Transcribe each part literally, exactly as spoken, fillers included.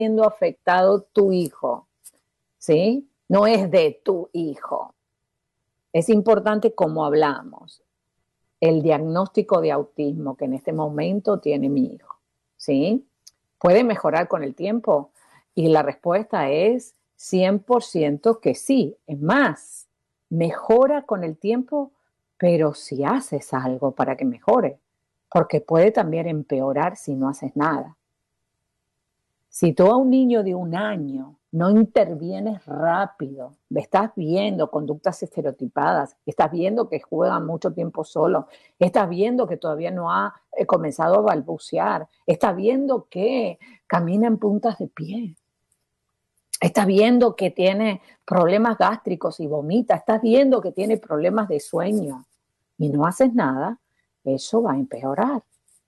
siendo afectado tu hijo, ¿sí? No es de tu hijo. Es importante cómo hablamos. El diagnóstico de autismo que en este momento tiene mi hijo, ¿sí? ¿Puede mejorar con el tiempo? Y la respuesta es cien por ciento que sí. Es más, mejora con el tiempo, pero si haces algo para que mejore, porque puede también empeorar si no haces nada. Si tú a un niño de un año no intervienes rápido, estás viendo conductas estereotipadas, estás viendo que juega mucho tiempo solo, estás viendo que todavía no ha eh, comenzado a balbucear, estás viendo que camina en puntas de pie, estás viendo que tiene problemas gástricos y vomita, estás viendo que tiene problemas de sueño y no haces nada, eso va a empeorar.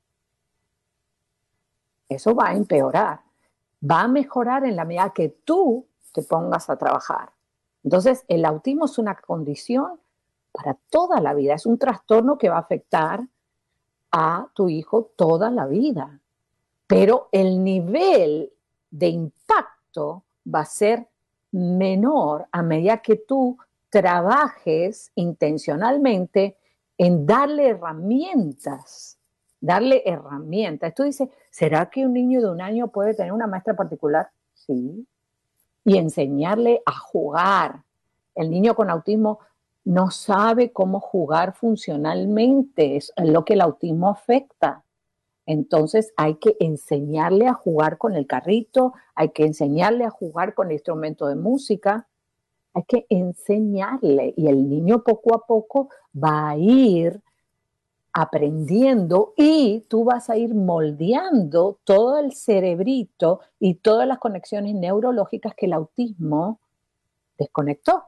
Eso va a empeorar. Va a mejorar en la medida que tú te pongas a trabajar. Entonces, el autismo es una condición para toda la vida, es un trastorno que va a afectar a tu hijo toda la vida, pero el nivel de impacto va a ser menor a medida que tú trabajes intencionalmente en darle herramientas, darle herramientas. Tú dices, ¿será que un niño de un año puede tener una maestra particular? Sí. Y enseñarle a jugar. El niño con autismo no sabe cómo jugar funcionalmente, es lo que el autismo afecta. Entonces hay que enseñarle a jugar con el carrito, hay que enseñarle a jugar con el instrumento de música, hay que enseñarle y el niño poco a poco va a ir aprendiendo y tú vas a ir moldeando todo el cerebrito y todas las conexiones neurológicas que el autismo desconectó.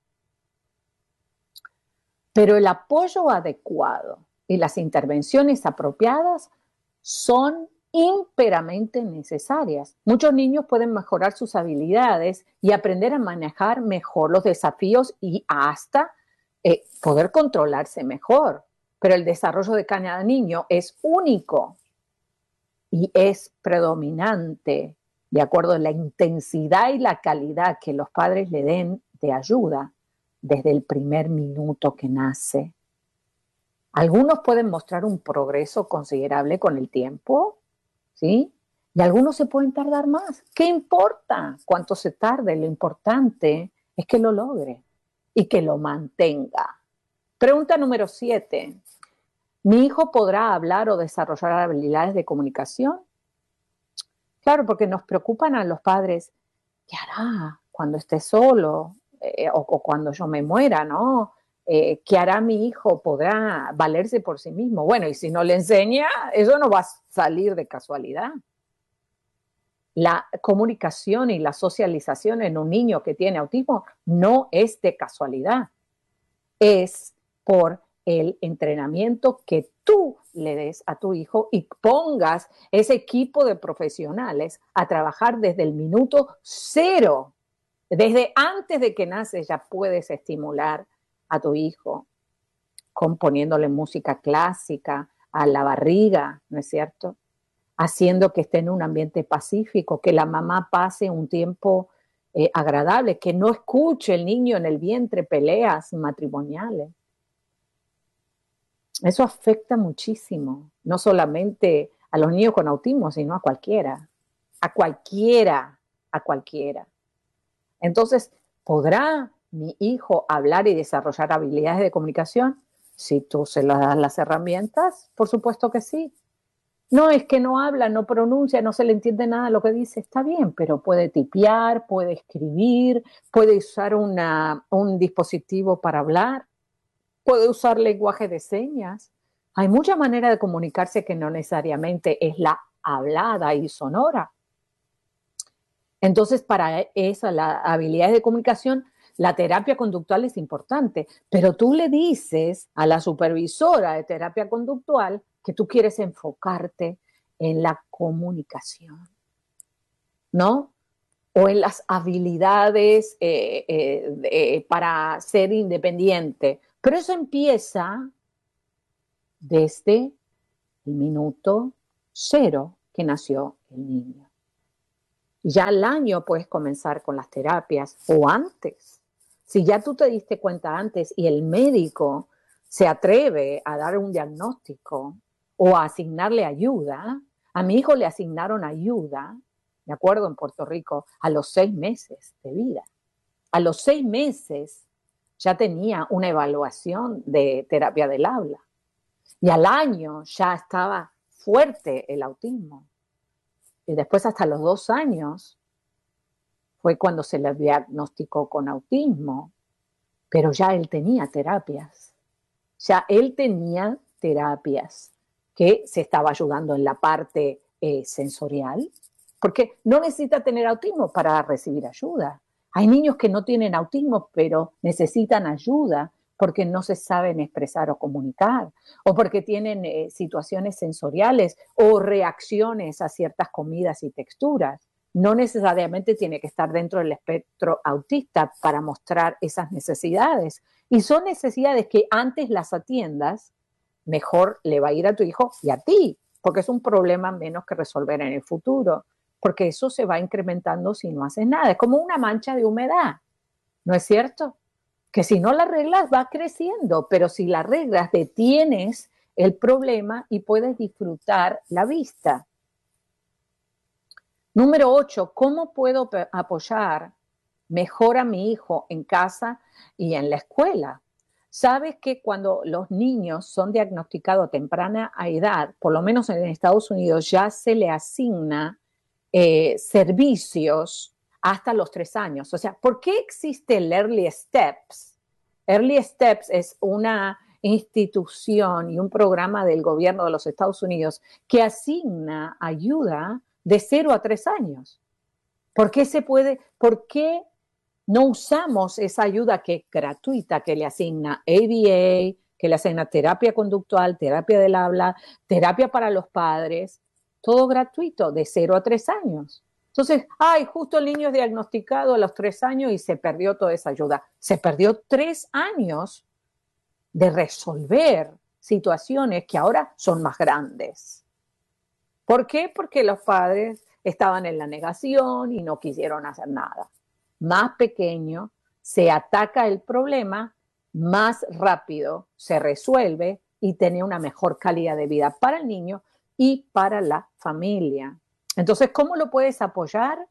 Pero el apoyo adecuado y las intervenciones apropiadas son ínperamente necesarias. Muchos niños pueden mejorar sus habilidades y aprender a manejar mejor los desafíos y hasta eh, poder controlarse mejor. Pero el desarrollo de cada niño es único y es predominante de acuerdo a la intensidad y la calidad que los padres le den de ayuda desde el primer minuto que nace. Algunos pueden mostrar un progreso considerable con el tiempo, ¿sí? Y algunos se pueden tardar más. ¿Qué importa cuánto se tarde? Lo importante es que lo logre y que lo mantenga. Pregunta número siete. ¿Mi hijo podrá hablar o desarrollar habilidades de comunicación? Claro, porque nos preocupan a los padres. ¿Qué hará cuando esté solo? Eh, o, o cuando yo me muera, ¿no? Eh, ¿Qué hará mi hijo? ¿Podrá valerse por sí mismo? Bueno, y si no le enseña, eso no va a salir de casualidad. La comunicación y la socialización en un niño que tiene autismo no es de casualidad, es por el entrenamiento que tú le des a tu hijo y pongas ese equipo de profesionales a trabajar desde el minuto cero. Desde antes de que nace ya puedes estimular a tu hijo componiéndole música clásica a la barriga, ¿no es cierto? Haciendo que esté en un ambiente pacífico, que la mamá pase un tiempo eh, agradable, que no escuche el niño en el vientre peleas matrimoniales. Eso afecta muchísimo, no solamente a los niños con autismo, sino a cualquiera, a cualquiera, a cualquiera. Entonces, ¿podrá mi hijo hablar y desarrollar habilidades de comunicación? Si tú se le das las herramientas, por supuesto que sí. No, es que no habla, no pronuncia, no se le entiende nada de lo que dice. Está bien, pero puede tipear, puede escribir, puede usar una, un dispositivo para hablar, puede usar lenguaje de señas. Hay muchas maneras de comunicarse que no necesariamente es la hablada y sonora. Entonces, para esa, la habilidad de comunicación, la terapia conductual es importante, pero tú le dices a la supervisora de terapia conductual que tú quieres enfocarte en la comunicación, ¿no? O en las habilidades eh, eh, eh, para ser independiente. Pero eso empieza desde el minuto cero que nació el niño. Ya al año puedes comenzar con las terapias o antes. Si ya tú te diste cuenta antes y el médico se atreve a dar un diagnóstico o a asignarle ayuda, a mi hijo le asignaron ayuda, de acuerdo, en Puerto Rico, a los seis meses de vida. A los seis meses ya tenía una evaluación de terapia del habla y al año ya estaba fuerte el autismo. Y después hasta los dos años fue cuando se le diagnosticó con autismo, pero ya él tenía terapias, ya él tenía terapias que se estaba ayudando en la parte eh, sensorial, porque no necesita tener autismo para recibir ayuda. Hay niños que no tienen autismo, pero necesitan ayuda porque no se saben expresar o comunicar, o porque tienen eh, situaciones sensoriales o reacciones a ciertas comidas y texturas. No necesariamente tiene que estar dentro del espectro autista para mostrar esas necesidades. Y son necesidades que antes las atiendas, mejor le va a ir a tu hijo y a ti, porque es un problema menos que resolver en el futuro, porque eso se va incrementando si no haces nada. Es como una mancha de humedad, ¿no es cierto? Que si no la arreglas va creciendo, pero si la arreglas detienes el problema y puedes disfrutar la vista. Número ocho, ¿cómo puedo apoyar mejor a mi hijo en casa y en la escuela? Sabes que cuando los niños son diagnosticados a temprana edad, por lo menos en Estados Unidos, ya se le asigna eh, servicios hasta los tres años. O sea, ¿por qué existe el Early Steps? Early Steps es una institución y un programa del gobierno de los Estados Unidos que asigna ayuda de cero a tres años. ¿Por qué se puede, por qué no usamos esa ayuda que es gratuita, que le asigna A B A, que le asigna terapia conductual, terapia del habla, terapia para los padres, todo gratuito, de cero a tres años? Entonces, ay, justo el niño es diagnosticado a los tres años y se perdió toda esa ayuda. Se perdió tres años de resolver situaciones que ahora son más grandes. ¿Por qué? Porque los padres estaban en la negación y no quisieron hacer nada. Más pequeño, se ataca el problema, más rápido se resuelve y tiene una mejor calidad de vida para el niño y para la familia. Entonces, ¿cómo lo puedes apoyar?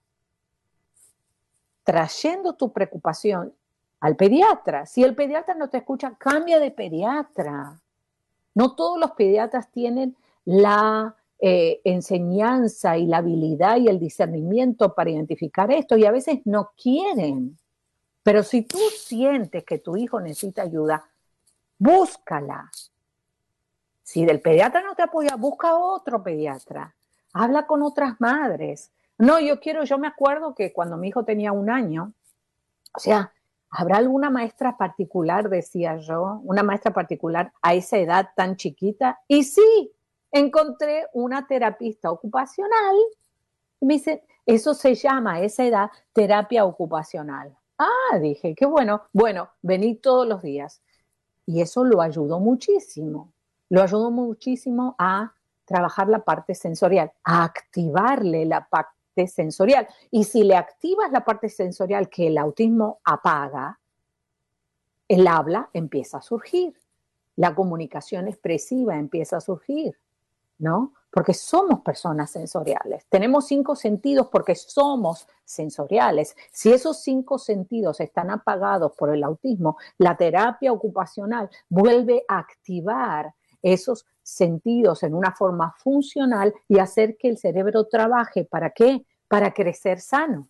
Trayendo tu preocupación al pediatra. Si el pediatra no te escucha, cambia de pediatra. No todos los pediatras tienen la eh, enseñanza y la habilidad y el discernimiento para identificar esto y a veces no quieren. Pero si tú sientes que tu hijo necesita ayuda, búscala. Si del pediatra no te apoya, busca otro pediatra. Habla con otras madres. No, yo quiero, yo me acuerdo que cuando mi hijo tenía un año, o sea, ¿habrá alguna maestra particular, decía yo, una maestra particular a esa edad tan chiquita? Y sí, encontré una terapista ocupacional. Y me dice, eso se llama a esa edad terapia ocupacional. Ah, dije, qué bueno. Bueno, vení todos los días. Y eso lo ayudó muchísimo. Lo ayudó muchísimo a trabajar la parte sensorial, a activarle la parte sensorial. Y si le activas la parte sensorial que el autismo apaga, el habla empieza a surgir, la comunicación expresiva empieza a surgir, ¿no? Porque somos personas sensoriales. Tenemos cinco sentidos porque somos sensoriales. Si esos cinco sentidos están apagados por el autismo, la terapia ocupacional vuelve a activar esos sentidos en una forma funcional y hacer que el cerebro trabaje. ¿Para qué? Para crecer sano.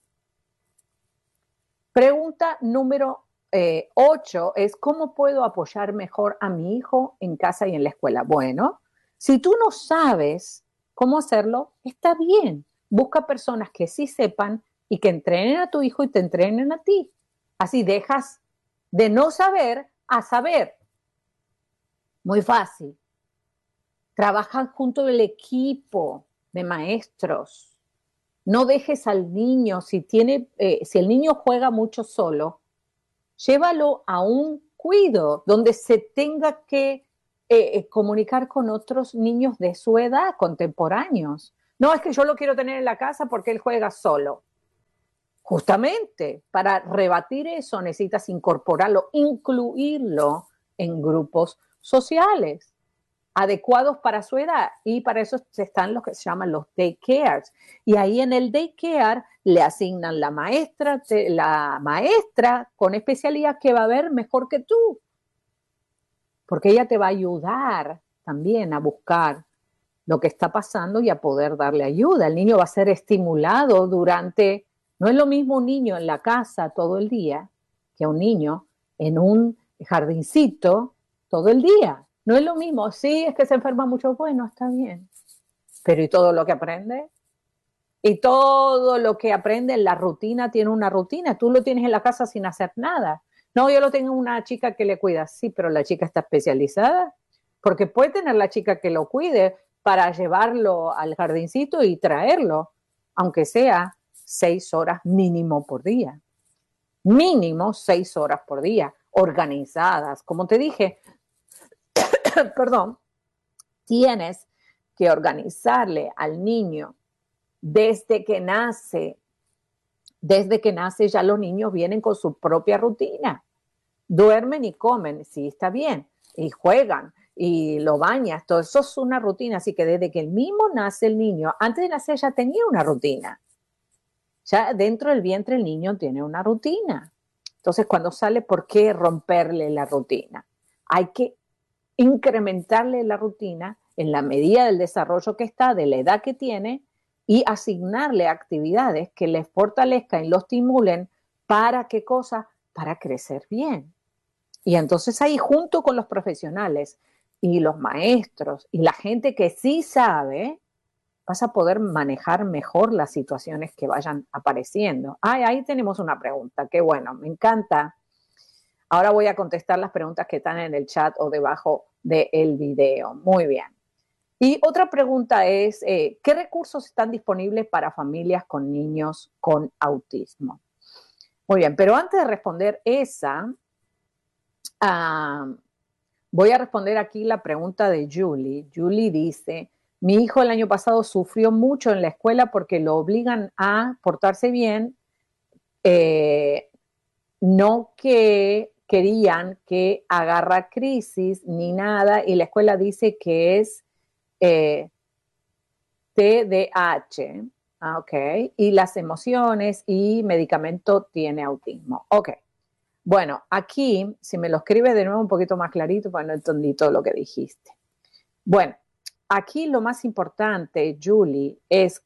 Pregunta número eh, ocho es, ¿cómo puedo apoyar mejor a mi hijo en casa y en la escuela? Bueno, si tú no sabes cómo hacerlo, está bien. Busca personas que sí sepan y que entrenen a tu hijo y te entrenen a ti. Así dejas de no saber a saber. Muy fácil. Trabaja junto al equipo de maestros. No dejes al niño, si, tiene, eh, si el niño juega mucho solo, llévalo a un cuido donde se tenga que eh, comunicar con otros niños de su edad, contemporáneos. No es que yo lo quiero tener en la casa porque él juega solo. Justamente, para rebatir eso necesitas incorporarlo, incluirlo en grupos sociales adecuados para su edad, y para eso están los que se llaman los daycares. Y ahí en el daycare le asignan la maestra, la maestra con especialidad que va a ver mejor que tú, porque ella te va a ayudar también a buscar lo que está pasando y a poder darle ayuda. El niño va a ser estimulado durante, no es lo mismo un niño en la casa todo el día que un niño en un jardincito todo el día. No es lo mismo. Sí, es que se enferma mucho. Bueno, está bien. Pero ¿y todo lo que aprende? Y todo lo que aprende en la rutina tiene una rutina. Tú lo tienes en la casa sin hacer nada. No, yo lo tengo una chica que le cuida. Sí, pero la chica está especializada. Porque puede tener la chica que lo cuide para llevarlo al jardincito y traerlo, aunque sea seis horas mínimo por día. Mínimo seis horas por día, organizadas. Como te dije, perdón, tienes que organizarle al niño desde que nace. Desde que nace ya los niños vienen con su propia rutina. Duermen y comen, sí, está bien, y juegan, y lo bañas, todo eso es una rutina. Así que desde que el mismo nace el niño, antes de nacer ya tenía una rutina. Ya dentro del vientre el niño tiene una rutina. Entonces cuando sale, ¿por qué romperle la rutina? Hay que incrementarle la rutina en la medida del desarrollo que está, de la edad que tiene, y asignarle actividades que les fortalezcan y lo estimulen. ¿Para qué cosa? Para crecer bien. Y entonces ahí, junto con los profesionales y los maestros y la gente que sí sabe, vas a poder manejar mejor las situaciones que vayan apareciendo. Ay, ahí tenemos una pregunta, qué bueno, me encanta. Ahora voy a contestar las preguntas que están en el chat o debajo del video. Muy bien. Y otra pregunta es, eh, ¿qué recursos están disponibles para familias con niños con autismo? Muy bien, pero antes de responder esa, uh, voy a responder aquí la pregunta de Julie. Julie dice, mi hijo el año pasado sufrió mucho en la escuela porque lo obligan a portarse bien, eh, no que querían que agarra crisis ni nada, y la escuela dice que es eh, T D A H, ah, ok, y las emociones y medicamento tiene autismo. Ok, bueno, aquí, si me lo escribes de nuevo un poquito más clarito, pues no entendí todo lo que dijiste. Bueno, aquí lo más importante, Julie, es